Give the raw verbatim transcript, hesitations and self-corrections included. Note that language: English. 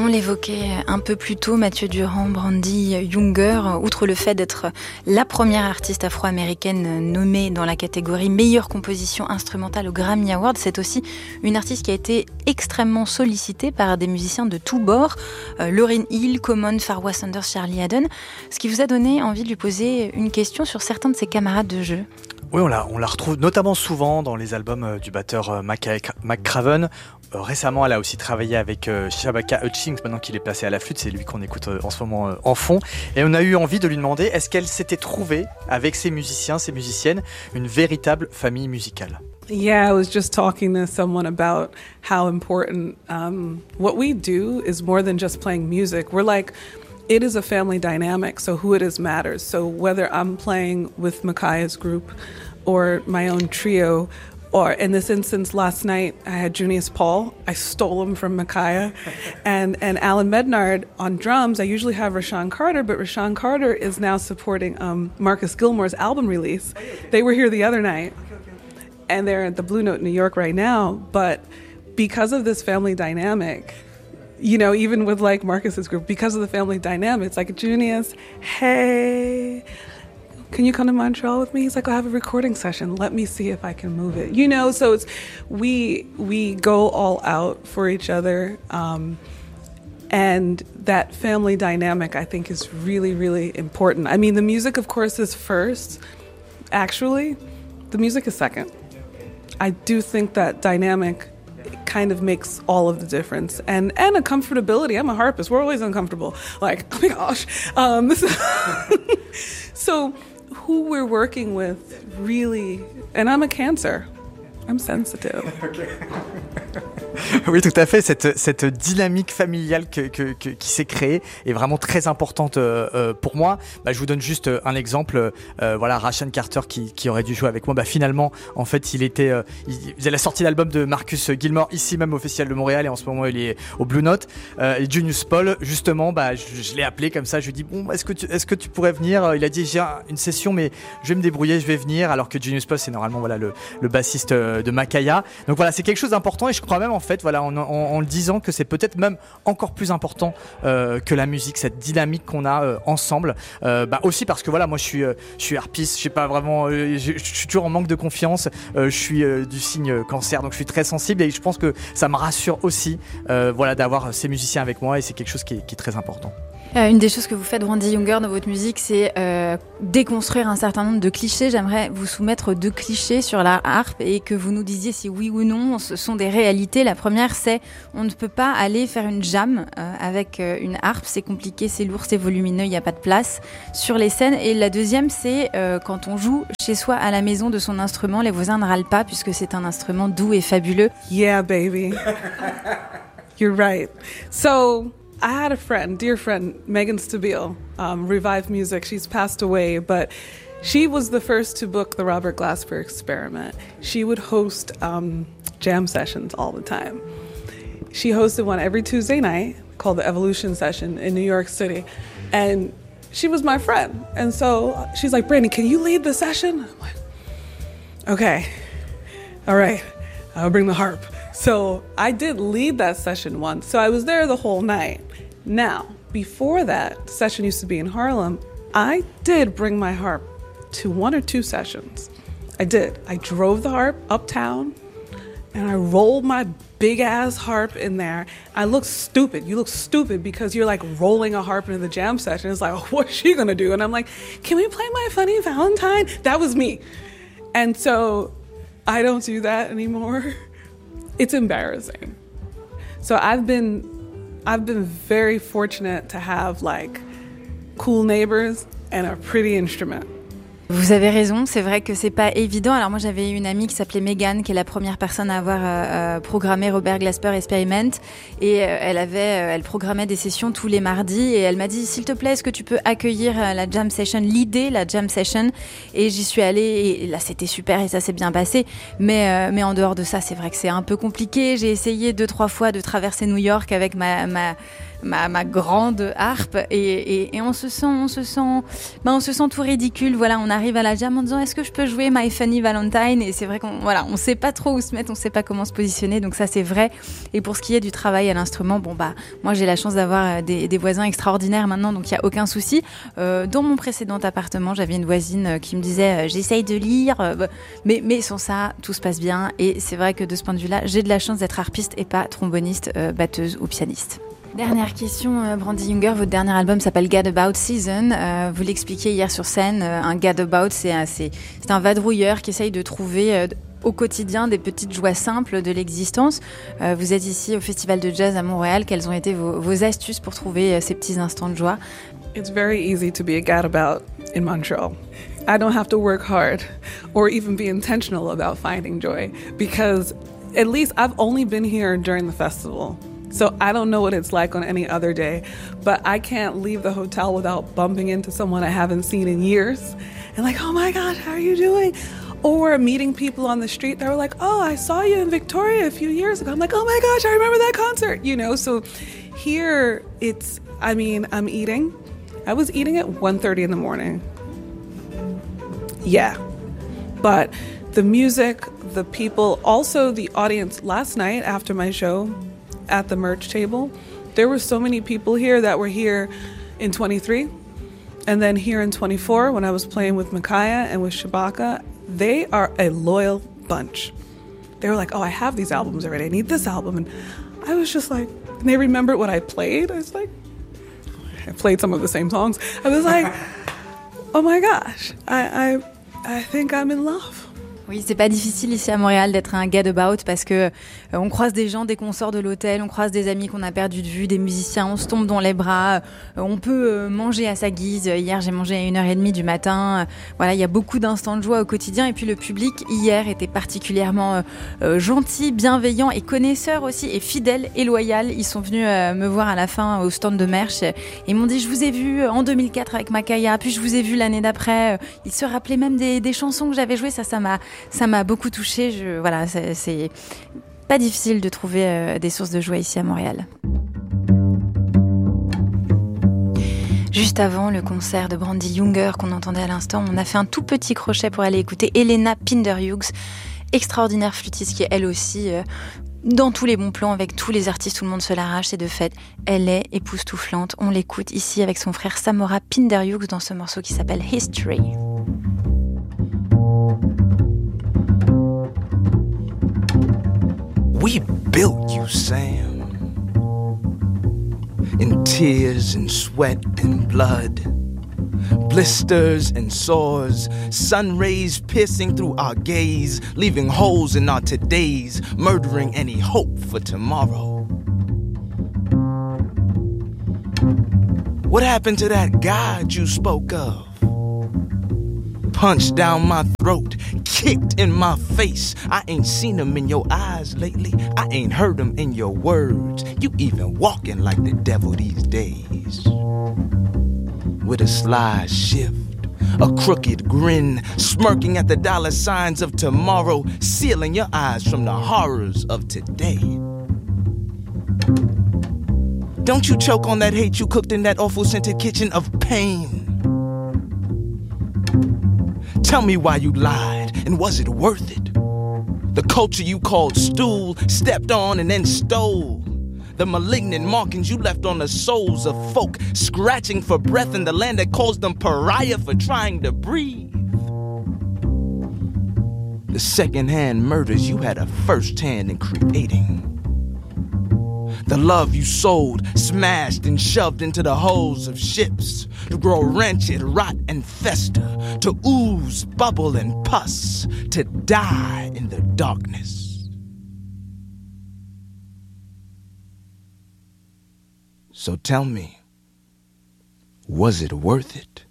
On l'évoquait un peu plus tôt, Mathieu Durand, Brandee Younger, outre le fait d'être la première artiste afro-américaine nommée dans la catégorie meilleure composition instrumentale au Grammy Awards, c'est aussi une artiste qui a été extrêmement sollicitée par des musiciens de tous bords, euh, Lauryn Hill, Common, Farrah Sanders, Charlie Haddon, ce qui vous a donné envie de lui poser une question sur certains de ses camarades de jeu. Oui, on la, on la retrouve notamment souvent dans les albums euh, du batteur euh, McCraven. Euh, récemment, elle a aussi travaillé avec euh, Shabaka Hutchings, maintenant qu'il est placé à la flûte, c'est lui qu'on écoute euh, en ce moment euh, en fond. Et on a eu envie de lui demander, est-ce qu'elle s'était trouvée, avec ses musiciens, ses musiciennes, une véritable famille musicale? Yeah, I was just talking to someone about how important um, what we do is more than just playing music. We're like, it is a family dynamic, so who it is matters. So whether I'm playing with Makaya's group or my own trio, or in this instance last night I had Junius Paul. I stole him from Makaya. and and Alan Mednard on drums. I usually have Rashawn Carter, but Rashawn Carter is now supporting um, Marcus Gilmore's album release. They were here the other night, and they're at the Blue Note in New York right now. But because of this family dynamic, you know, even with like Marcus's group, because of the family dynamic, it's like, Junius, hey, can you come to Montreal with me? He's like, I have a recording session. Let me see if I can move it. You know, so it's, we, we go all out for each other. Um, and that family dynamic, I think, is really, really important. I mean, the music, of course, is first. Actually, the music is second. I do think that dynamic kind of makes all of the difference, and and a comfortability. I'm a harpist. We're always uncomfortable. Like, oh my gosh. Um, so who we're working with really, and I'm a Cancer. I'm sensitive. Okay. Oui, tout à fait. Cette, cette dynamique familiale que, que, que, qui s'est créée est vraiment très importante euh, pour moi. Bah, je vous donne juste un exemple. Euh, voilà, Rashawn Carter qui, qui aurait dû jouer avec moi. Bah, finalement, en fait, il était. Euh, il faisait la sortie d'album de Marcus Gilmore ici même au Festival de Montréal, et en ce moment il est au Blue Note. Euh, et Junius Paul, justement, bah, je, je l'ai appelé comme ça. Je lui ai dit, bon, est-ce que tu, est-ce que tu pourrais venir? Il a dit, j'ai une session, mais je vais me débrouiller, je vais venir. Alors que Junius Paul, c'est normalement voilà le, le bassiste de Makaya. Donc voilà, c'est quelque chose d'important, et je crois même en fait, voilà, en, en, en le disant, que c'est peut-être même encore plus important euh, que la musique, cette dynamique qu'on a euh, ensemble. Euh, bah aussi parce que voilà, moi je suis, euh, je suis harpiste, je sais pas vraiment, euh, je, je suis toujours en manque de confiance. Euh, je suis euh, du signe Cancer, donc je suis très sensible, et je pense que ça me rassure aussi, euh, voilà, d'avoir ces musiciens avec moi, et c'est quelque chose qui est, qui est très important. Euh, une des choses que vous faites, Brandee Younger, dans votre musique, c'est euh, déconstruire un certain nombre de clichés. J'aimerais vous soumettre deux clichés sur la harpe et que vous nous disiez si oui ou non ce sont des réalités. La première, c'est on ne peut pas aller faire une jam euh, avec euh, une harpe. C'est compliqué, c'est lourd, c'est volumineux, il n'y a pas de place sur les scènes. Et la deuxième, c'est euh, quand on joue chez soi à la maison de son instrument, les voisins ne râlent pas puisque c'est un instrument doux et fabuleux. Yeah, baby. You're right. So I had a friend, dear friend, Megan Stabile, um, Revive Music. She's passed away, but she was the first to book the Robert Glasper Experiment. She would host um, jam sessions all the time. She hosted one every Tuesday night called the Evolution Session in New York City. And she was my friend. And so she's like, Brandy, can you lead the session? I'm like, okay, all right, I'll bring the harp. So I did lead that session once. So I was there the whole night. Now, before that, the session used to be in Harlem. I did bring my harp to one or two sessions. I did. I drove the harp uptown, and I rolled my big ass harp in there. I look stupid. You look stupid because you're like rolling a harp into the jam session. It's like, oh, what's she gonna do? And I'm like, can we play My Funny Valentine? That was me. And so I don't do that anymore. It's embarrassing. So I've been, I've been very fortunate to have like cool neighbors and a pretty instrument. Vous avez raison, c'est vrai que c'est pas évident. Alors moi j'avais une amie qui s'appelait Megan, qui est la première personne à avoir euh, programmé Robert Glasper Experiment, et euh, elle avait, euh, elle programmait des sessions tous les mardis, et elle m'a dit s'il te plaît, est-ce que tu peux accueillir euh, la jam session, l'idée, la jam session, et j'y suis allée, et là c'était super et ça s'est bien passé, mais euh, mais en dehors de ça, c'est vrai que c'est un peu compliqué. J'ai essayé deux trois fois de traverser New York avec ma ma ma, ma grande harpe et, et, et on se sent, on se sent, ben on se sent tout ridicule. Voilà, on arrive à la jam en disant est-ce que je peux jouer My Funny Valentine, et c'est vrai qu'on voilà, on sait pas trop où se mettre, on sait pas comment se positionner. Donc ça c'est vrai. Et pour ce qui est du travail à l'instrument, bon bah moi j'ai la chance d'avoir des, des voisins extraordinaires maintenant, donc il y a aucun souci. Euh, dans mon précédent appartement, j'avais une voisine qui me disait j'essaye de lire, mais mais sans ça tout se passe bien. Et c'est vrai que de ce point de vue-là, j'ai de la chance d'être harpiste et pas tromboniste, euh, batteuse ou pianiste. Dernière question, euh, Brandee Younger, votre dernier album s'appelle Gadabout Season. Euh, vous l'expliquiez hier sur scène, euh, un gadabout, c'est un, c'est, c'est un vadrouilleur qui essaye de trouver euh, au quotidien des petites joies simples de l'existence. Euh, vous êtes ici au Festival de Jazz à Montréal. Quelles ont été vos, vos astuces pour trouver euh, ces petits instants de joie? It's very easy to be a gadabout in Montreal. I don't have to work hard or even be intentional about finding joy because at least I've only been here during the festival. So I don't know what it's like on any other day, but I can't leave the hotel without bumping into someone I haven't seen in years and like, oh my gosh, how are you doing? Or meeting people on the street that were like, oh, I saw you in Victoria a few years ago. I'm like, oh my gosh, I remember that concert, you know? So here it's, I mean, I'm eating. I was eating at one thirty in the morning. Yeah, but the music, the people, also the audience last night after my show at the merch table, there were so many people here that were here in twenty-three and then here in twenty-four when I was playing with Micaiah and with Shabaka. They are a loyal bunch. They were like, oh, I have these albums already. I need this album. And I was just like, and they remembered what I played. I was like, I played some of the same songs. I was like, oh my gosh, I, I, I think I'm in love. Oui, c'est pas difficile ici à Montréal d'être un gadabout parce que euh, on croise des gens dès qu'on sort de l'hôtel, on croise des amis qu'on a perdu de vue, des musiciens, on se tombe dans les bras, euh, on peut euh, manger à sa guise. Hier, j'ai mangé à une heure trente du matin. Euh, voilà, il y a beaucoup d'instants de joie au quotidien et puis le public hier était particulièrement euh, euh, gentil, bienveillant et connaisseur aussi et fidèle et loyal. Ils sont venus euh, me voir à la fin au stand de merch et ils m'ont dit je vous ai vu en deux mille quatre avec Makaya, puis je vous ai vu l'année d'après. Ils se rappelaient même des, des chansons que j'avais jouées, ça, ça m'a Ça m'a beaucoup touchée. Je, voilà, c'est, c'est pas difficile de trouver euh, des sources de joie ici à Montréal. Juste avant le concert de Brandee Younger qu'on entendait à l'instant, on a fait un tout petit crochet pour aller écouter Elena Pinderhughes, extraordinaire flûtiste qui est elle aussi euh, dans tous les bons plans avec tous les artistes, tout le monde se l'arrache. Et de fait, elle est époustouflante. On l'écoute ici avec son frère Samora Pinderhughes dans ce morceau qui s'appelle History. We built you, Sam, in tears and sweat and blood, blisters and sores, sun rays piercing through our gaze, leaving holes in our todays, murdering any hope for tomorrow. What happened to that God you spoke of? Punched down my throat, kicked in my face. I ain't seen them in your eyes lately. I ain't heard them in your words. You even walking like the devil these days. With a sly shift, a crooked grin, smirking at the dollar signs of tomorrow, sealing your eyes from the horrors of today. Don't you choke on that hate you cooked in that awful scented kitchen of pain. Tell me why you lied, and was it worth it? The culture you called stool, stepped on and then stole. The malignant markings you left on the souls of folk, scratching for breath in the land that calls them pariah for trying to breathe. The second-hand murders you had a first hand in creating. The love you sold, smashed and shoved into the hulls of ships, to grow wretched, rot and fester, to ooze, bubble and pus, to die in the darkness. So tell me, was it worth it?